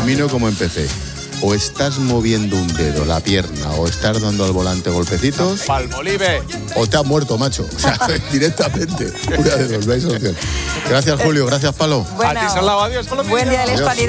termino como empecé. O estás moviendo un dedo, la pierna, o estás dando al volante golpecitos. Palmolive. O te has muerto, macho. O sea, directamente. Una de dos, no hay solución. Gracias, Julio. Gracias, Palo. A ti, Salao. Adiós, Palomino. Buen día de la hispanidad.